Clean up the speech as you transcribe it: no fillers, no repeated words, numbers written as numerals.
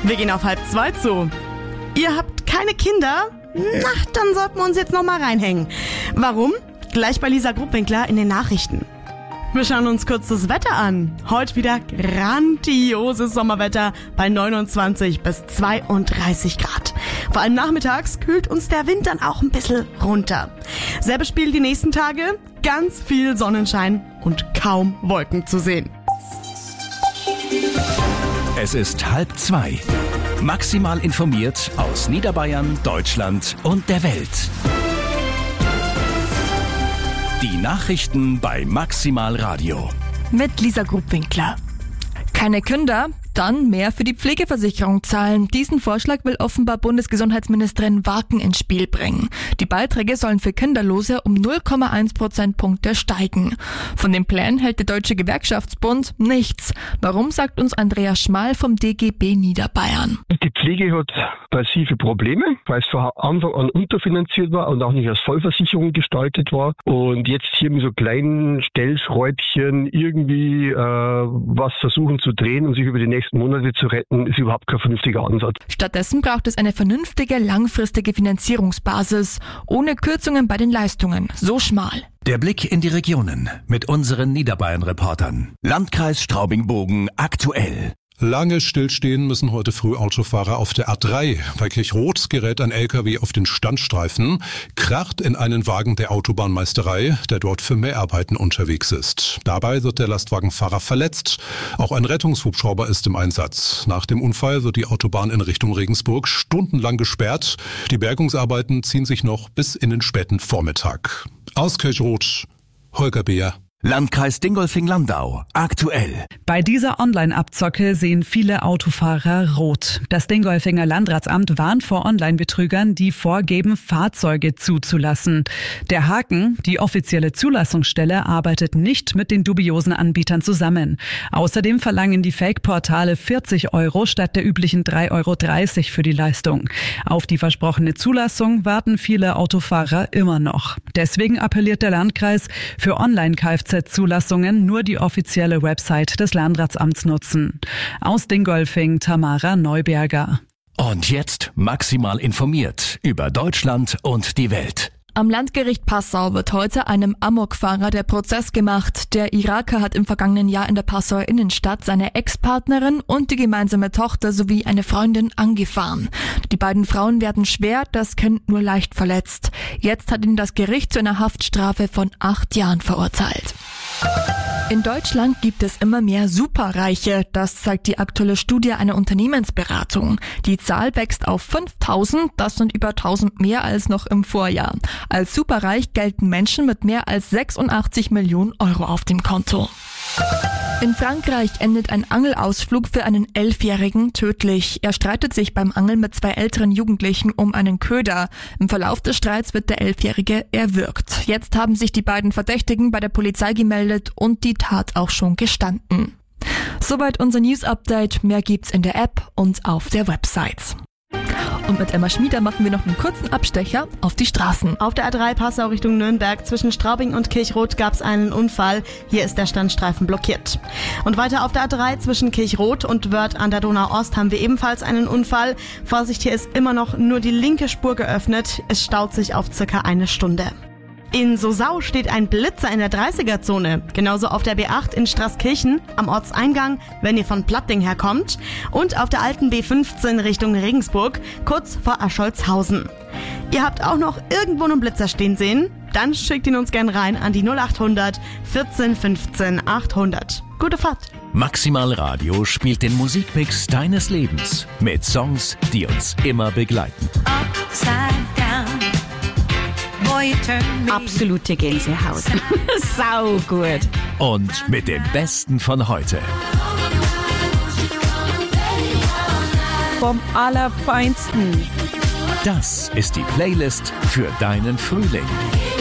Wir gehen auf 1:30 zu. Ihr habt keine Kinder? Na, dann sollten wir uns jetzt noch mal reinhängen. Warum? Gleich bei Lisa Gruppwinkler in den Nachrichten. Wir schauen uns kurz das Wetter an. Heute wieder grandioses Sommerwetter bei 29 bis 32 Grad. Vor allem nachmittags kühlt uns der Wind dann auch ein bisschen runter. Selbe Spiel die nächsten Tage, ganz viel Sonnenschein und kaum Wolken zu sehen. Es ist 1:30. Maximal informiert aus Niederbayern, Deutschland und der Welt. Die Nachrichten bei Maximal Radio. Mit Lisa Gruppwinkler. Keine Kinder? Dann mehr für die Pflegeversicherung zahlen. Diesen Vorschlag will offenbar Bundesgesundheitsministerin Waken ins Spiel bringen. Die Beiträge sollen für Kinderlose um 0,1 Prozentpunkte steigen. Von den Plänen hält der Deutsche Gewerkschaftsbund nichts. Warum, sagt uns Andreas Schmal vom DGB Niederbayern. Die Pflege hat massive Probleme, weil es von Anfang an unterfinanziert war und auch nicht als Vollversicherung gestaltet war. Und jetzt hier mit so kleinen Stellschräubchen irgendwie was versuchen zu drehen und sich über die nächsten Monate zu retten, ist überhaupt kein vernünftiger Ansatz. Stattdessen braucht es eine vernünftige, langfristige Finanzierungsbasis, ohne Kürzungen bei den Leistungen. So Schmal. Der Blick in die Regionen mit unseren Niederbayern-Reportern. Landkreis Straubing-Bogen aktuell. Lange stillstehen müssen heute früh Autofahrer auf der A3. Bei Kirchroth gerät ein LKW auf den Standstreifen, kracht in einen Wagen der Autobahnmeisterei, der dort für Mehrarbeiten unterwegs ist. Dabei wird der Lastwagenfahrer verletzt. Auch ein Rettungshubschrauber ist im Einsatz. Nach dem Unfall wird die Autobahn in Richtung Regensburg stundenlang gesperrt. Die Bergungsarbeiten ziehen sich noch bis in den späten Vormittag. Aus Kirchroth, Holger Beer. Landkreis Dingolfing-Landau aktuell. Bei dieser Online-Abzocke sehen viele Autofahrer rot. Das Dingolfinger Landratsamt warnt vor Online-Betrügern, die vorgeben, Fahrzeuge zuzulassen. Der Haken: die offizielle Zulassungsstelle arbeitet nicht mit den dubiosen Anbietern zusammen. Außerdem verlangen die Fake-Portale 40 € statt der üblichen 3,30 € für die Leistung. Auf die versprochene Zulassung warten viele Autofahrer immer noch. Deswegen appelliert der Landkreis, für Online-Kfz-Zulassungen nur die offizielle Website des Landratsamts nutzen. Aus Dingolfing, Tamara Neuberger. Und jetzt maximal informiert über Deutschland und die Welt. Am Landgericht Passau wird heute einem Amokfahrer der Prozess gemacht. Der Iraker hat im vergangenen Jahr in der Passauer Innenstadt seine Ex-Partnerin und die gemeinsame Tochter sowie eine Freundin angefahren. Die beiden Frauen werden schwer, das Kind nur leicht verletzt. Jetzt hat ihn das Gericht zu einer Haftstrafe von 8 Jahren verurteilt. In Deutschland gibt es immer mehr Superreiche. Das zeigt die aktuelle Studie einer Unternehmensberatung. Die Zahl wächst auf 5.000. Das sind über 1.000 mehr als noch im Vorjahr. Als superreich gelten Menschen mit mehr als 86 Millionen € auf dem Konto. In Frankreich endet ein Angelausflug für einen 11-Jährigen tödlich. Er streitet sich beim Angeln mit 2 älteren Jugendlichen um einen Köder. Im Verlauf des Streits wird der 11-Jährige erwürgt. Jetzt haben sich die beiden Verdächtigen bei der Polizei gemeldet und die Tat auch schon gestanden. Soweit unser News-Update. Mehr gibt's in der App und auf der Website. Und mit Emma Schmieder machen wir noch einen kurzen Abstecher auf die Straßen. Auf der A3 Passau Richtung Nürnberg zwischen Straubing und Kirchroth gab es einen Unfall. Hier ist der Standstreifen blockiert. Und weiter auf der A3 zwischen Kirchroth und Wörth an der Donau-Ost haben wir ebenfalls einen Unfall. Vorsicht, hier ist immer noch nur die linke Spur geöffnet. Es staut sich auf circa 1 Stunde. In Sosau steht ein Blitzer in der 30er-Zone. Genauso auf der B8 in Straßkirchen am Ortseingang, wenn ihr von Platting herkommt. Und auf der alten B15 Richtung Regensburg, kurz vor Ascholzhausen. Ihr habt auch noch irgendwo einen Blitzer stehen sehen? Dann schickt ihn uns gern rein an die 0800 14 15 800. Gute Fahrt! Maximal Radio spielt den Musikmix deines Lebens mit Songs, die uns immer begleiten. Absolute Gänsehaut. Sau gut. Und mit dem Besten von heute. Vom Allerfeinsten. Das ist die Playlist für deinen Frühling.